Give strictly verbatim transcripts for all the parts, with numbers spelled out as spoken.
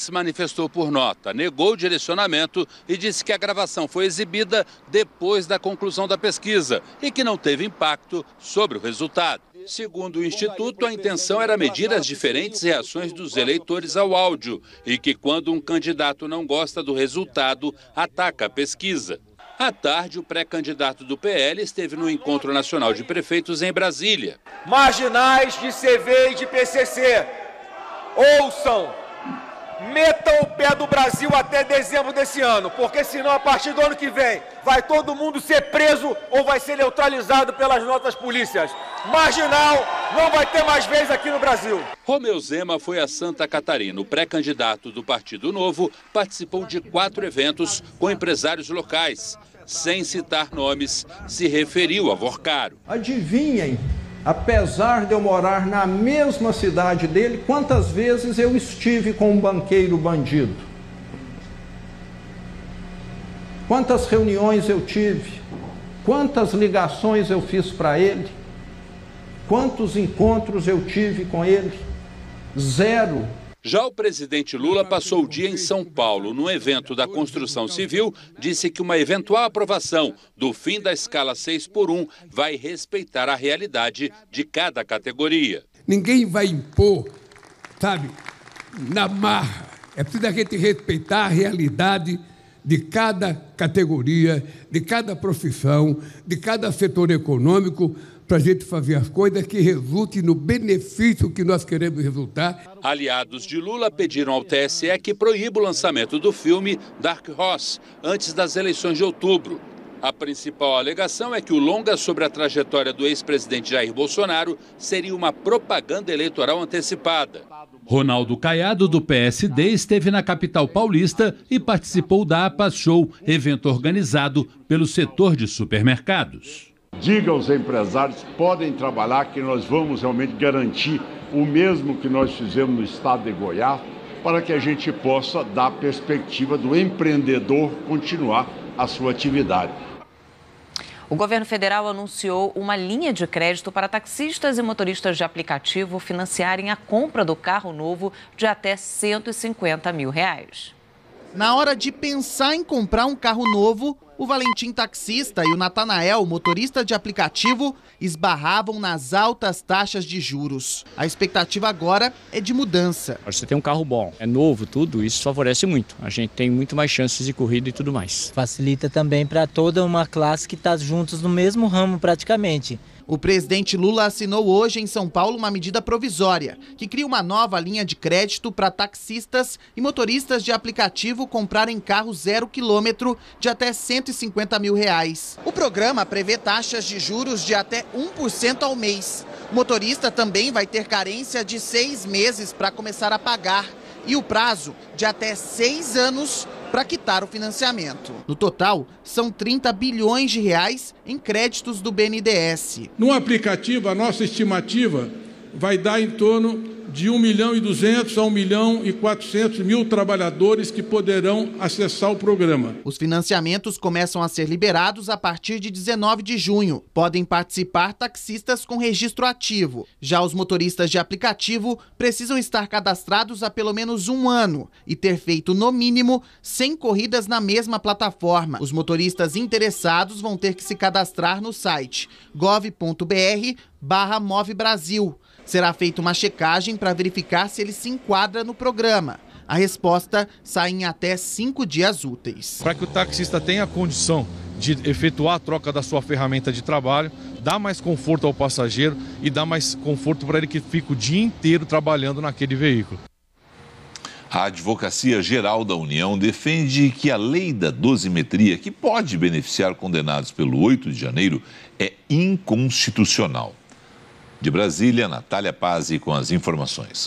se manifestou por nota, negou o direcionamento e disse que a gravação foi exibida depois da conclusão da pesquisa e que não teve impacto sobre o resultado. Segundo o Instituto, a intenção era medir as diferentes reações dos eleitores ao áudio e que, quando um candidato não gosta do resultado, ataca a pesquisa. À tarde, o pré-candidato do P L esteve no Encontro Nacional de Prefeitos em Brasília. Marginais de C V e de P C C, ouçam, metam o pé do Brasil até dezembro desse ano, porque senão a partir do ano que vem vai todo mundo ser preso ou vai ser neutralizado pelas nossas polícias. Marginal não vai ter mais vez aqui no Brasil. Romeu Zema foi a Santa Catarina. O pré-candidato do Partido Novo participou de quatro eventos com empresários locais. Sem citar nomes, se referiu a Vorcaro. Adivinhem, apesar de eu morar na mesma cidade dele, quantas vezes eu estive com um banqueiro bandido? Quantas reuniões eu tive? Quantas ligações eu fiz para ele? Quantos encontros eu tive com ele? Zero. Já o presidente Lula passou o dia em São Paulo. No evento da construção civil, disse que uma eventual aprovação do fim da escala seis por um vai respeitar a realidade de cada categoria. Ninguém vai impor, sabe, na marra. É preciso a gente respeitar a realidade de cada categoria, de cada profissão, de cada setor econômico, para a gente fazer as coisas que resultem no benefício que nós queremos resultar. Aliados de Lula pediram ao T S E que proíba o lançamento do filme Dark Horse antes das eleições de outubro. A principal alegação é que o longa sobre a trajetória do ex-presidente Jair Bolsonaro seria uma propaganda eleitoral antecipada. Ronaldo Caiado, do P S D, esteve na capital paulista e participou da APA Show, evento organizado pelo setor de supermercados. Diga aos empresários que podem trabalhar, que nós vamos realmente garantir o mesmo que nós fizemos no estado de Goiás, para que a gente possa dar a perspectiva do empreendedor continuar a sua atividade. O governo federal anunciou uma linha de crédito para taxistas e motoristas de aplicativo financiarem a compra do carro novo de até cento e cinquenta mil reais. Na hora de pensar em comprar um carro novo, o Valentim taxista e o Natanael, motorista de aplicativo, esbarravam nas altas taxas de juros. A expectativa agora é de mudança. Você tem um carro bom, é novo, tudo, isso favorece muito. A gente tem muito mais chances de corrida e tudo mais. Facilita também para toda uma classe que está juntos no mesmo ramo praticamente. O presidente Lula assinou hoje em São Paulo uma medida provisória que cria uma nova linha de crédito para taxistas e motoristas de aplicativo comprarem carro zero quilômetro de até cento e cinquenta mil reais. O programa prevê taxas de juros de até um por cento ao mês. O motorista também vai ter carência de seis meses para começar a pagar e o prazo de até seis anos para quitar o financiamento. No total, são trinta bilhões de reais em créditos do B N D E S. No aplicativo, a nossa estimativa vai dar em torno de um milhão e duzentos a um milhão e quatrocentos mil trabalhadores que poderão acessar o programa. Os financiamentos começam a ser liberados a partir de dezenove de junho. Podem participar taxistas com registro ativo. Já os motoristas de aplicativo precisam estar cadastrados há pelo menos um ano e ter feito, no mínimo, cem corridas na mesma plataforma. Os motoristas interessados vão ter que se cadastrar no site gov ponto br barra Move Brasil. Será feita uma checagem para verificar se ele se enquadra no programa. A resposta sai em até cinco dias úteis. Para que o taxista tenha a condição de efetuar a troca da sua ferramenta de trabalho, dá mais conforto ao passageiro e dá mais conforto para ele que fica o dia inteiro trabalhando naquele veículo. A Advocacia Geral da União defende que a lei da dosimetria, que pode beneficiar condenados pelo oito de janeiro, é inconstitucional. De Brasília, Natália Pazzi com as informações.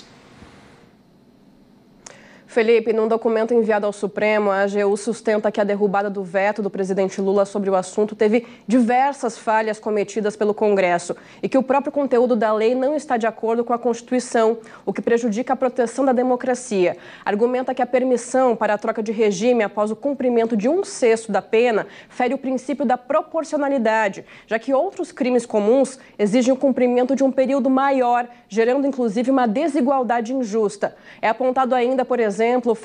Felipe, num documento enviado ao Supremo, a AGU sustenta que a derrubada do veto do presidente Lula sobre o assunto teve diversas falhas cometidas pelo Congresso e que o próprio conteúdo da lei não está de acordo com a Constituição, o que prejudica a proteção da democracia. Argumenta que a permissão para a troca de regime após o cumprimento de um sexto da pena fere o princípio da proporcionalidade, já que outros crimes comuns exigem o cumprimento de um período maior, gerando inclusive uma desigualdade injusta. É apontado ainda, por exemplo, exemplo,